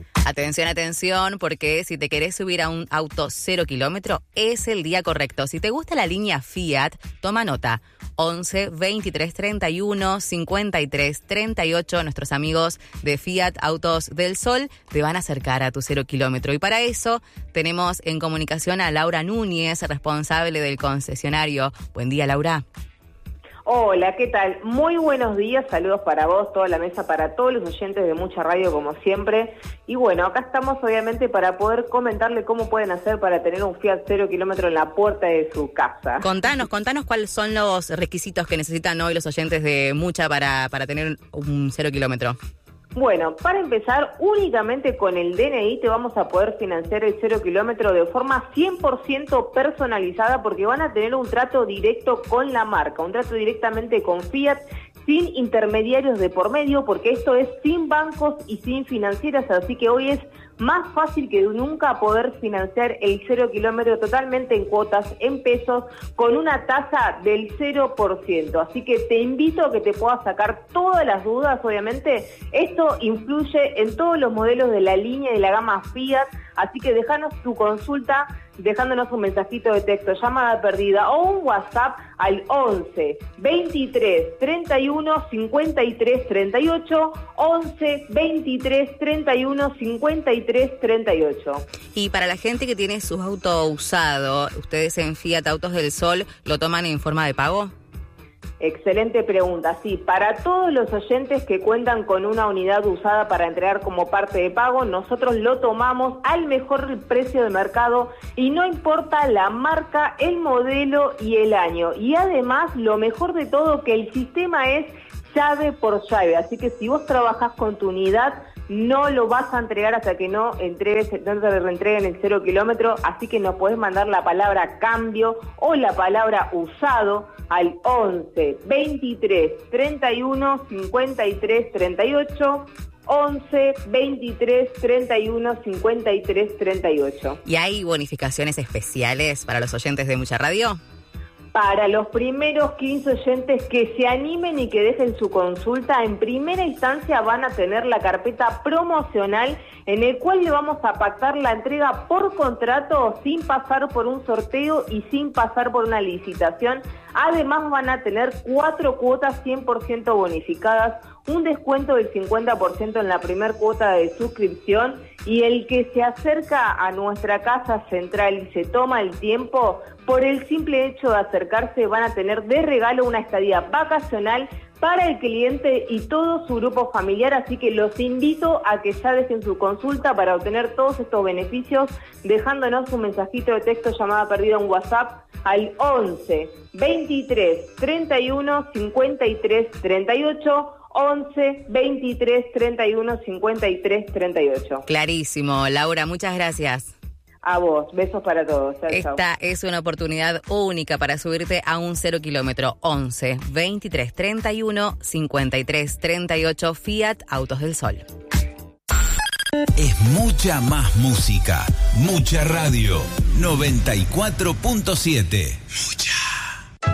Atención, atención, porque si te querés subir a un auto 0 kilómetro, es el día correcto. Si te gusta la línea Fiat, toma nota. 11 23 31 53 38. Nuestros amigos de Fiat Autos del Sol te van a acercar a tu 0 kilómetro. Y para eso tenemos en comunicación a Laura Núñez, responsable del concesionario. Buen día, Laura. Hola, ¿qué tal? Muy buenos días, saludos para vos, toda la mesa, para todos los oyentes de Mucha Radio, como siempre. Y bueno, acá estamos obviamente para poder comentarle cómo pueden hacer para tener un Fiat 0 kilómetro en la puerta de su casa. Contanos cuáles son los requisitos que necesitan hoy los oyentes de Mucha para tener un 0 kilómetro. Bueno, para empezar, únicamente con el DNI te vamos a poder financiar el 0 kilómetro de forma 100% personalizada, porque van a tener un trato directo con la marca, un trato directamente con Fiat, sin intermediarios de por medio, porque esto es sin bancos y sin financieras, así que hoy es más fácil que nunca poder financiar el 0 kilómetro totalmente en cuotas, en pesos, con una tasa del 0%. Así que te invito a que te puedas sacar todas las dudas, obviamente. Esto influye en todos los modelos de la línea y de la gama Fiat, así que déjanos tu consulta dejándonos un mensajito de texto, llamada perdida o un WhatsApp al 11 23 31 53 38, 11 23 31 53 38. Y para la gente que tiene su auto usado, ¿ustedes en Fiat Autos del Sol lo toman en forma de pago? Excelente pregunta. Sí, para todos los oyentes que cuentan con una unidad usada para entregar como parte de pago, nosotros lo tomamos al mejor precio de mercado y no importa la marca, el modelo y el año. Y además, lo mejor de todo, que el sistema es llave por llave. Así que si vos trabajás con tu unidad, no lo vas a entregar hasta que no te reentreguen el 0 kilómetro, así que nos podés mandar la palabra cambio o la palabra usado al 11 23 31 53 38, 11 23 31 53 38. ¿Y hay bonificaciones especiales para los oyentes de Mucha Radio? Para los primeros 15 oyentes que se animen y que dejen su consulta, en primera instancia van a tener la carpeta promocional en el cual le vamos a pactar la entrega por contrato sin pasar por un sorteo y sin pasar por una licitación. Además van a tener 4 cuotas 100% bonificadas, un descuento del 50% en la primera cuota de suscripción, y el que se acerca a nuestra casa central y se toma el tiempo, por el simple hecho de acercarse van a tener de regalo una estadía vacacional para el cliente y todo su grupo familiar, así que los invito a que ya dejen su consulta para obtener todos estos beneficios, dejándonos un mensajito de texto, llamada perdida, en WhatsApp al 11 23 31 53 38, 11 23 31 53 38. Clarísimo, Laura, muchas gracias. A vos, besos para todos. Chau, Esta chau. es una oportunidad única para subirte a un 0 kilómetro. 11 23 31 53 38, Fiat Autos del Sol. Es mucha más música, Mucha Radio, 94.7. Mucha.